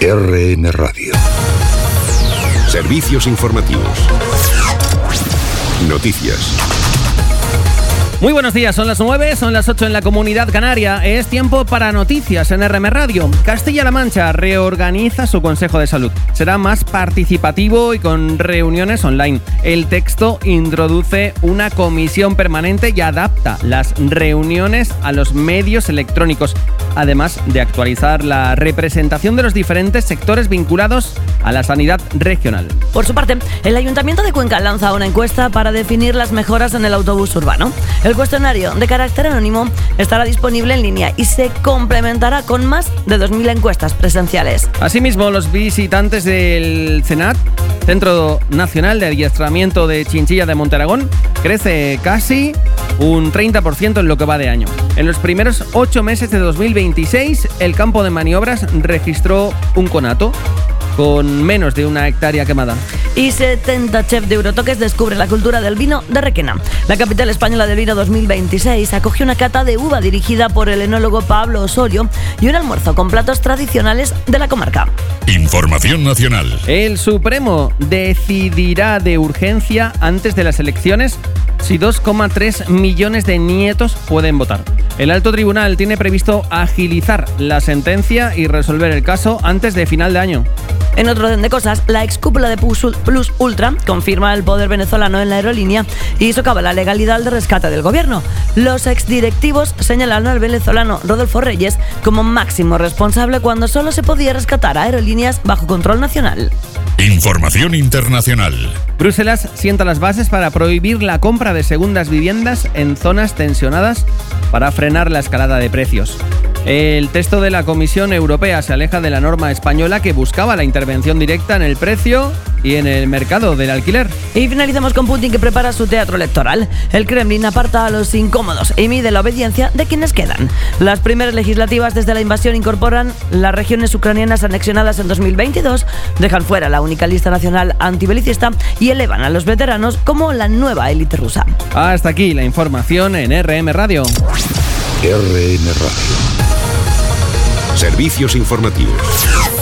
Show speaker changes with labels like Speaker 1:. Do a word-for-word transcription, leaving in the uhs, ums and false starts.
Speaker 1: R N Radio. Servicios informativos. Noticias.
Speaker 2: Muy buenos días, son las nueve, son las ocho en la Comunidad Canaria. Es tiempo para noticias en R M Radio. Castilla-La Mancha reorganiza su Consejo de Salud. Será más participativo y con reuniones online. El texto introduce una comisión permanente y adapta las reuniones a los medios electrónicos, además de actualizar la representación de los diferentes sectores vinculados a la sanidad regional.
Speaker 3: Por su parte, el Ayuntamiento de Cuenca lanza una encuesta para definir las mejoras en el autobús urbano. El cuestionario, de carácter anónimo, estará disponible en línea y se complementará con más de dos mil encuestas presenciales.
Speaker 2: Asimismo, los visitantes del CENAT, Centro Nacional de Adiestramiento de Chinchilla de Monteragón, crece casi un treinta por ciento en lo que va de año. En los primeros ocho meses de dos mil veintiséis, el campo de maniobras registró un conato con menos de una hectárea quemada.
Speaker 3: Y setenta chefs de Eurotoques descubren la cultura del vino de Requena. La capital española del vino dos mil veintiséis acogió una cata de uva dirigida por el enólogo Pablo Osorio y un almuerzo con platos tradicionales de la comarca.
Speaker 1: Información nacional.
Speaker 2: El Supremo decidirá de urgencia antes de las elecciones si dos coma tres millones de nietos pueden votar. El alto tribunal tiene previsto agilizar la sentencia y resolver el caso antes de final de año.
Speaker 3: En otro orden de cosas, la excúpula de Plus Ultra confirma el poder venezolano en la aerolínea y socava la legalidad de rescate del gobierno. Los exdirectivos señalaron al venezolano Rodolfo Reyes como máximo responsable cuando solo se podía rescatar a aerolíneas bajo control nacional.
Speaker 1: Información internacional.
Speaker 2: Bruselas sienta las bases para prohibir la compra de segundas viviendas en zonas tensionadas para frenar la escalada de precios. El texto de la Comisión Europea se aleja de la norma española que buscaba la intervención directa en el precio y en el mercado del alquiler.
Speaker 3: Y finalizamos con Putin, que prepara su teatro electoral. El Kremlin aparta a los incómodos y mide la obediencia de quienes quedan. Las primeras legislativas desde la invasión incorporan las regiones ucranianas anexionadas en dos mil veintidós, dejan fuera la única lista nacional antibelicista y elevan a los veteranos como la nueva élite rusa.
Speaker 2: Hasta aquí la información en R M Radio.
Speaker 1: R N Radio. Servicios informativos.